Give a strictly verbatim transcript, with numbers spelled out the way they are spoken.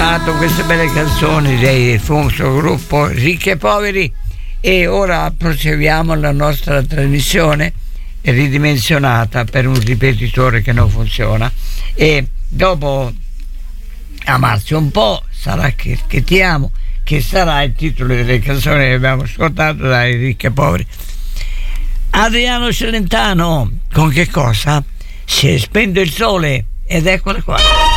ascoltato queste belle canzoni dei famoso gruppo Ricchi e Poveri e ora proseguiamo la nostra trasmissione ridimensionata per un ripetitore che non funziona, e dopo Amarsi un po' sarà che, che ti amo, che sarà il titolo delle canzoni che abbiamo ascoltato dai Ricchi e Poveri. Adriano Celentano con che cosa? Si è spento il sole, ed eccola qua.